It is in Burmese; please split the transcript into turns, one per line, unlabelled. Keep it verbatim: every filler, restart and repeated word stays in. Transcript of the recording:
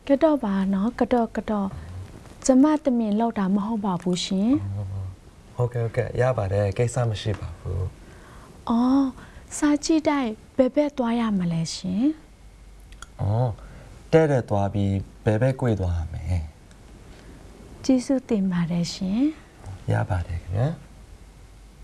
ကတော့ပါနော်ကတော့ကတော့ကျမတမင်လောက်တာမဟုတ်ပါဘူးရှင်
ဟုတ်ကဲ့ဟုတ်ကဲ့ရပါတယ်ကိစ္စမရှိပါဘူး
အော်စာကြည့်တိုင်းဘယ်ဘက်သွားရမလဲရှင်
အော်တဲ့တဲ့သွားပြီးဘယ်ဘက်꿰သွားရမယ်
ကျေးဇူးတင်ပါတယ်ရှင်
ရပါတယ်ခင်ဗျာ